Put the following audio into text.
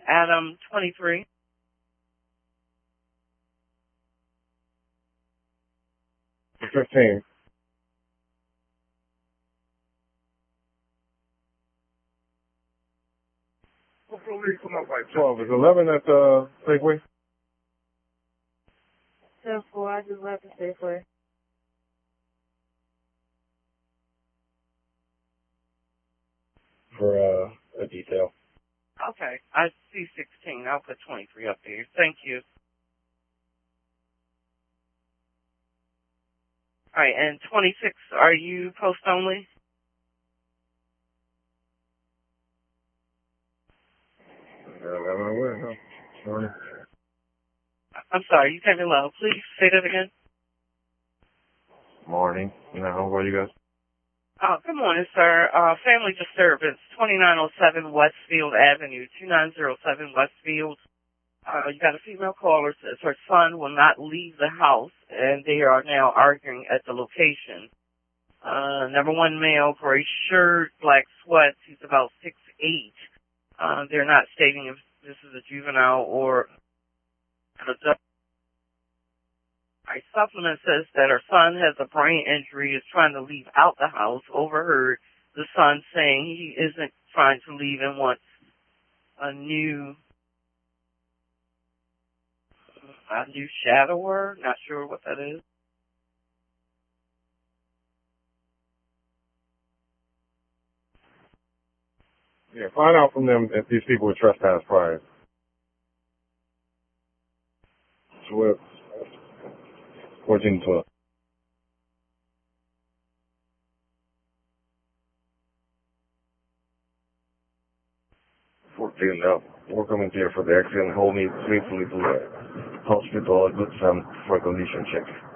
Adam 23. $15. Hopefully come up by 12. Is 11 at the Safeway? 10-4, I just left the Safeway. For a detail. Okay, I see 16. I'll put 23 up there. Thank you. All right, and 26, are you post only? Sorry. I'm sorry, you came in low. Please say that again. Morning. How are you guys? Good morning, sir. Family disturbance, 2907 Westfield Avenue, 2907 Westfield. You got a female caller says her son will not leave the house, and they are now arguing at the location. Number one male, gray shirt, black sweats. He's about 6'8". They're not stating if this is a juvenile or an adult. Our supplement says that her son has a brain injury, is trying to leave out the house. Overheard the son saying he isn't trying to leave and wants a new shadower. Not sure what that is. Yeah, find out from them if these people were trespass prior. Swift. 14-12. 14 now. We're coming here for the accident. Hold me safely to the hospital. Good time for condition check.